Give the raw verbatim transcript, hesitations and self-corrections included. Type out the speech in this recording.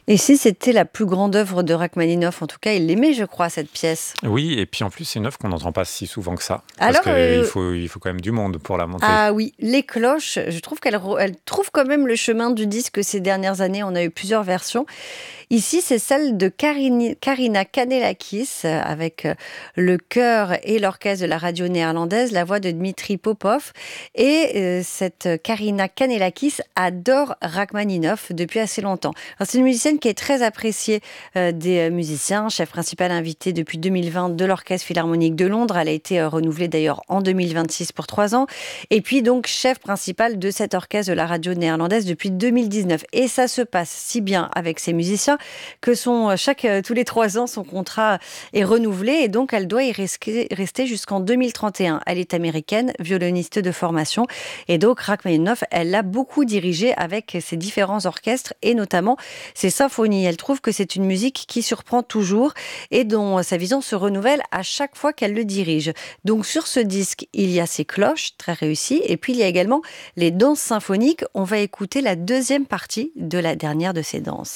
Et si c'était la plus grande œuvre de Rachmaninoff, en tout cas, il l'aimait, je crois, cette pièce. Oui, et puis en plus, c'est une œuvre qu'on n'entend pas si souvent que ça. Parce Alors, qu'il heu faut, il faut quand même du monde pour la monter. ah oui, les cloches, je trouve qu'elle re elle trouve quand même le chemin du disque ces dernières années. On a eu plusieurs versions. Ici, c'est celle de Karini Karina Kanellakis, heu, avec, heu, le chœur et l'orchestre de la radio néerlandaise, la voix de Dmitri Popov et heu, cette Karina Kanellakis adore Rachmaninoff depuis assez longtemps. Alors c'est une musicienne qui est très appréciée, heu, des, heu, musiciens, chef principal invité depuis deux mille vingt de l'Orchestre Philharmonique de Londres. Elle a été, heu, renouvelée d'ailleurs en deux mille vingt-six pour trois ans et puis donc chef principal de cet orchestre de la radio néerlandaise depuis deux mille dix-neuf et ça se passe si bien avec ces musiciens que son chaque euh, tous les trois ans son contrat est renouvelé et donc elle doit y rester, rester jusqu'en deux mille trente et un. Elle est américaine, violoniste de formation et donc Rachmaninoff, elle l'a beaucoup dirigé avec ses différents orchestres et notamment ses symphonies. Elle trouve que c'est une musique qui surprend toujours et dont sa vision se renouvelle à chaque fois qu'elle le dirige. Donc sur ce disque, il y a ces cloches très réussies et puis il y a également les danses symphoniques. On va écouter la deuxième partie de la dernière de ces danses.